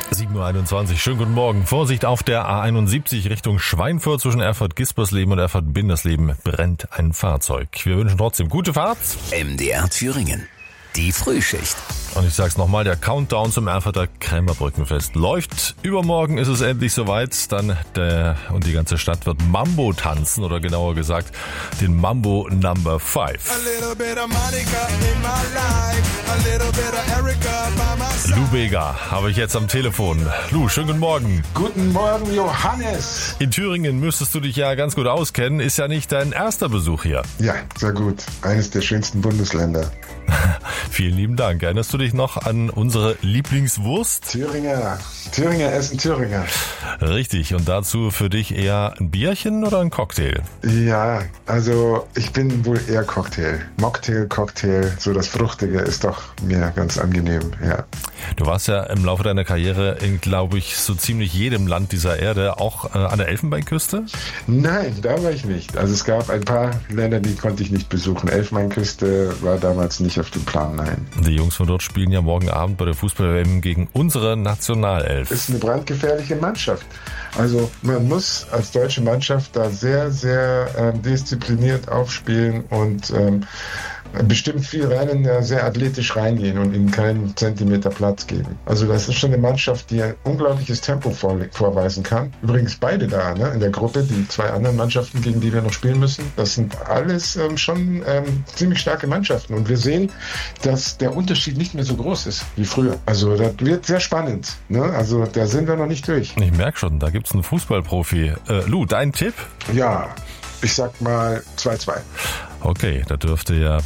7.21 Uhr, schönen guten Morgen. Vorsicht auf der A71 Richtung Schweinfurt zwischen Erfurt-Gispersleben und Erfurt-Bindersleben brennt ein Fahrzeug. Wir wünschen trotzdem gute Fahrt. MDR Thüringen, die Frühschicht. Und ich sag's nochmal, der Countdown zum Erfurter Krämerbrückenfest läuft. Übermorgen ist es endlich soweit. Und die ganze Stadt wird Mambo tanzen, oder genauer gesagt, den Mambo Number 5. Lou Bega habe ich jetzt am Telefon. Lou, schönen guten Morgen. Guten Morgen, Johannes. In Thüringen müsstest du dich ja ganz gut auskennen. Ist ja nicht dein erster Besuch hier. Ja, sehr gut. Eines der schönsten Bundesländer. Vielen lieben Dank. Erinnerst du dich noch an unsere Lieblingswurst? Thüringer essen Thüringer. Richtig. Und dazu für dich eher ein Bierchen oder ein Cocktail? Ja, also ich bin wohl eher Cocktail. Mocktail, Cocktail, so das Fruchtige ist doch mir ganz angenehm, ja. Du warst ja im Laufe deiner Karriere in, glaube ich, so ziemlich jedem Land dieser Erde, auch an der Elfenbeinküste? Nein, da war ich nicht. Also es gab ein paar Länder, die konnte ich nicht besuchen. Elfenbeinküste war damals nicht auf dem Plan, nein. Die Jungs von dort spielen ja morgen Abend bei der Fußball-WM gegen unsere Nationalelf. Ist eine brandgefährliche Mannschaft. Also man muss als deutsche Mannschaft da sehr, sehr diszipliniert aufspielen und bestimmt viel rennen, sehr athletisch reingehen und ihnen keinen Zentimeter Platz geben. Also das ist schon eine Mannschaft, die ein unglaubliches Tempo vorweisen kann. Übrigens beide da, ne, in der Gruppe, die zwei anderen Mannschaften, gegen die wir noch spielen müssen, das sind alles schon ziemlich starke Mannschaften. Und wir sehen, dass der Unterschied nicht mehr so groß ist wie früher. Also das wird sehr spannend. Ne? Also da sind wir noch nicht durch. Ich merke schon, da gibt's einen Fußballprofi. Lou, dein Tipp? Ja, ich sag mal 2-2. Okay, da dürfte ja